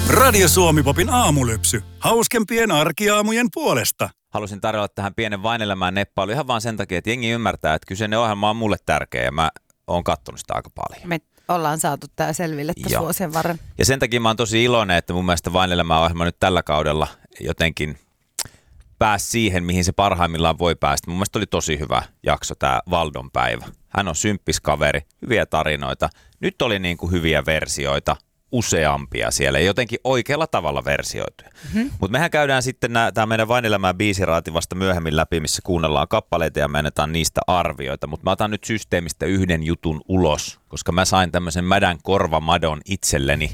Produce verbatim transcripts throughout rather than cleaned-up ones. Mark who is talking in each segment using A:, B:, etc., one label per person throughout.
A: Radio Suomi-popin aamulypsy. Hauskempien arkiaamujen puolesta.
B: Halusin tarjolla tähän pienen Vain-elämään neppailu ihan vaan sen takia, että jengi ymmärtää, että kyseinen ohjelma on mulle tärkeä ja mä oon kattonut sitä aika paljon.
C: Me ollaan saatu tää selville tässä vuosien varren.
B: Ja sen takia mä oon tosi iloinen, että mun mielestä Vain-elämään ohjelma nyt tällä kaudella jotenkin pääsi siihen, mihin se parhaimmillaan voi päästä. Mun mielestä oli tosi hyvä jakso tää Valdon päivä. Hän on symppis kaveri, hyviä tarinoita. Nyt oli niin kuin hyviä versioita. Useampia siellä, jotenkin oikealla tavalla versioituja. Mm-hmm. Mutta mehän käydään sitten tämä meidän Vain-elämään biisiraati vasta myöhemmin läpi, missä kuunnellaan kappaleita ja me annetaan niistä arvioita. Mutta mä otan nyt systeemistä yhden jutun ulos, koska mä sain tämmöisen mädän korvamadon itselleni.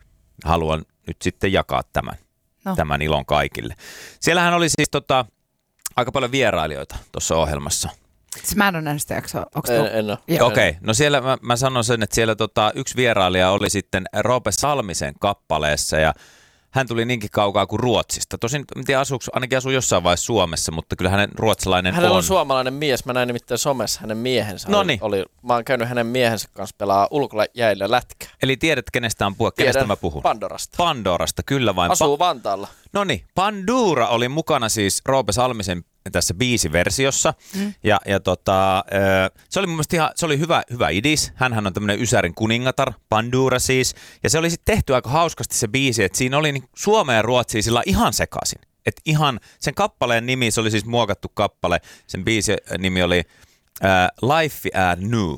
B: Haluan nyt sitten jakaa tämän, no. tämän ilon kaikille. Siellähän oli siis tota, aika paljon vierailijoita tuossa ohjelmassa.
C: Mä en ole nähnyt sitä jaksoa.
B: En, en ole. Okei, okay. No siellä mä, mä sanon sen, että siellä tota, yksi vierailija oli sitten Roope Salmisen kappaleessa ja hän tuli niinkin kaukaa kuin Ruotsista. Tosin en tiedä, asuuko, ainakin asuu jossain vaiheessa Suomessa, mutta kyllä hänen ruotsalainen
D: Hänellä
B: on.
D: on suomalainen mies, mä näin nimittäin somessa hänen miehensä.
B: Noniin.
D: Oli, mä oon käynyt hänen miehensä kanssa pelaa ulkojäillä lätkää.
B: Eli tiedät, kenestä on puhua, kenestä mä puhun?
D: Pandorasta.
B: Pandorasta, kyllä vain.
D: Asuu
B: pa-
D: Vantaalla.
B: Noniin, Pandora oli mukana siis Roope Salmisen tässä biisiversiossa. Mm. Ja, ja tota, se oli mun mielestä ihan, se oli hyvä, hyvä idis. Hänhän on tämmöinen Ysärin kuningatar, Pandora siis. Ja se oli sitten tehty aika hauskasti se biisi, että siinä oli niin Suomea ja Ruotsia sillä ihan sekaisin. Että ihan sen kappaleen nimi, se oli siis muokattu kappale. Sen biisin nimi oli uh, Life at New.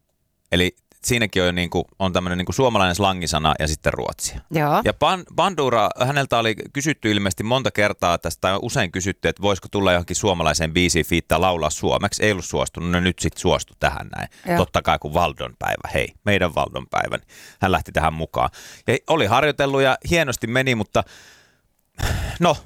B: Eli siinäkin on, niin kuin, on tämmöinen niin kuin suomalainen slangisana ja sitten ruotsia.
C: Joo.
B: Ja Pan, Pandora, häneltä oli kysytty ilmeisesti monta kertaa tästä, tai usein kysytty, että voisiko tulla johonkin suomalaiseen biisiin fiittaa laulaa suomeksi. Ei ollut suostunut, no nyt sitten suostu tähän näin. Joo. Totta kai kun Valdon päivä, hei, meidän Valdon päivä, niin hän lähti tähän mukaan. Ja oli harjoitellut ja hienosti meni, mutta no,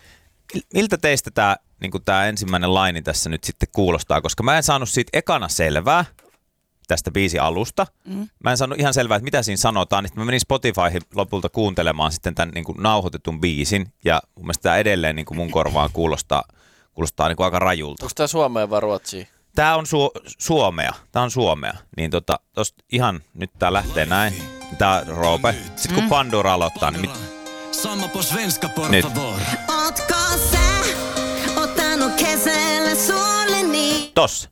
B: miltä teistä tämä niin kuin tämä ensimmäinen laini tässä nyt sitten kuulostaa, koska mä en saanut siitä ekana selvää tästä biisin alusta. Mm. Mä en saanut ihan selvää, että mitä siinä sanotaan. Sitten mä menin Spotifyhin lopulta kuuntelemaan sitten tämän niin kuin nauhoitetun biisin. Ja mun mielestä tämä edelleen niin kuin mun korvaan kuulostaa, kuulostaa niin kuin aika rajulta.
D: Onko tämä suomea vai ruotsia?
B: Tämä on su- suomea. Tämä on suomea. Niin tota, tosta ihan nyt tää lähtee näin. Tää on Roope. Sitten kun Pandora aloittaa, niin mit...
E: Samma på svenska, por
B: nyt.
E: favor.
F: Ootko sä ottanut kesällä suoleni?
B: Tossa.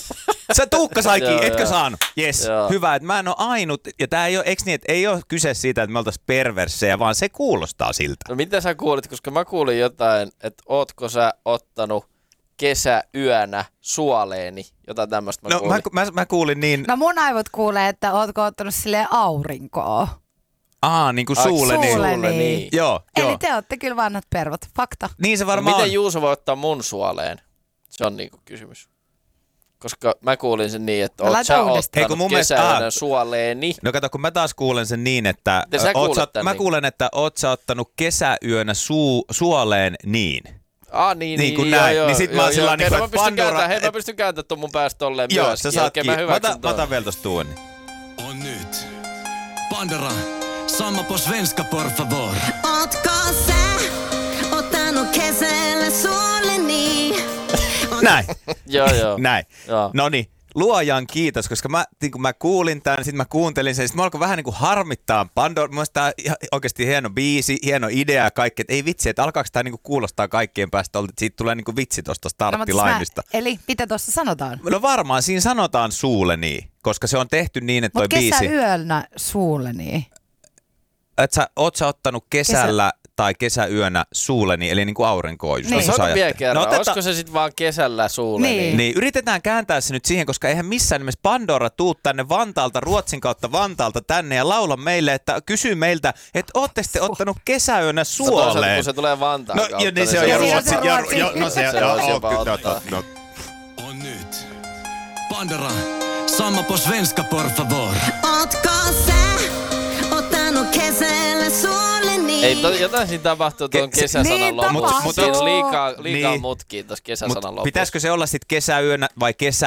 B: Sä Tuukka saikin,
D: Joo,
B: etkö
D: joo.
B: saanut? Jes,
D: Joo.
B: hyvä, että mä en ole ainut. Ja tää ei ole, eikö niin, että ei ole kyse siitä, että me oltais perversejä, vaan se kuulostaa siltä.
D: No mitä sä kuulit, koska mä kuulin jotain, että ootko sä ottanut kesäyönä suoleeni, jotain tämmöistä mä
B: No
D: kuulin.
B: mä, mä, mä kuulin niin,
C: No mun aivot kuulee, että ootko ottanut silleen aurinkoa.
B: aa niin kuin
D: Ai,
B: suuleni.
D: suuleni.
B: Joo,
C: Eli
B: joo.
C: te ootte kyllä vanhat pervot. Fakta.
B: Niin se
D: No,
B: varmaan
D: miten
B: on.
D: Juuso voi ottaa mun suoleen? Se on niinku kysymys. Koska mä kuulin sen niin, että
C: No,
D: oot
C: laita
D: sä
C: uudestaan.
B: Ei, kun
D: ottanut
B: mun mielestä-
D: kesäyönä
B: ah.
D: suoleeni.
B: No kato, kun mä taas kuulen sen niin, että...
D: Miten sä
B: oot
D: kuulet tän
B: mä
D: niin?
B: kuulen, että oot sä ottanut kesäyönä suu, suoleen niin.
D: Ah niin,
B: Niin kuin
D: joo,
B: näin.
D: joo,
B: Niin sit mä
D: joo,
B: oon sillä
D: joo,
B: niin
D: okei,
B: kuin,
D: no mä pystyn
B: että Pandora-
D: kääntämään, hei mä
B: et-
D: pystyn kääntämään tuon mun päästä tolleen
B: Joo,
D: myöskin.
B: sä saat
D: Okei, mä
B: kiinni. Mä
D: hyväksyn
B: otan, mä
D: ton.
B: otan vielä tosta tuon.
E: Och nyt. Pandora. Samma på svenska, por favor.
F: Ootko sä ottanut kesällä suoleni?
B: Näin.
D: Joo, joo.
B: Näin.
D: Joo.
B: Noniin. Luojan kiitos, koska mä, niin kun mä kuulin tämän, sitten mä kuuntelin sen, sitten mä alkoi vähän niin kuin harmittaa Pandora. Mun mielestä tää on oikeasti hieno biisi, hieno idea ja kaikki, että ei vitsi, että alkaako tämä niin kuin kuulostaa kaikkien päästä, että siitä tulee niin kuin vitsi tuosta starttilainista.
C: No, eli mitä tuossa sanotaan?
B: No varmaan siinä sanotaan suuleni, koska se on tehty niin, että toi
C: Mutta
B: biisi...
C: kesäyönä suuleni.
B: Että sä, oot sä ottanut kesällä Kesä... tai kesäyönä suuleni, eli niin kuin aurinkoa. Just
C: Niin.
B: niin.
D: Sano vielä kerran,
B: No, oteta...
D: olisiko se sitten vaan kesällä suuleeni?
C: Niin.
B: Niin, yritetään kääntää se nyt siihen, koska eihän missään nimessä Pandora tuu tänne Vantaalta, Ruotsin kautta Vantaalta tänne ja laula meille, että kysy meiltä, että ootte sitten ottanut kesäyönä
D: No toisaalta,
B: suoleen.
D: kun se tulee Vantaan
B: No,
D: kautta,
B: ja niin se on
C: Ja
B: jo
C: siinä on
B: Ruotsi.
C: se
B: ja-
C: Ruotsi.
B: jo- No se
D: Se
B: joo,
D: voisi
B: joo,
D: jopa
B: kyllä,
D: ottaa.
B: no,
E: Och nyt. Pandora. Samma på svenska, por favor.
F: Ootko sä ottanut kesällä suoleni?
D: Ei, to, jotain siinä tapahtuu tuon
B: Ke- se-
D: kesäsanan
C: Niin
D: lopussa.
C: tapahtuu.
D: Siinä on liikaa, liikaa
B: Niin.
D: mutkia tuossa kesäsanan
B: Mut
D: lopussa.
B: pitäisikö se olla sitten kesäyönä vai kesä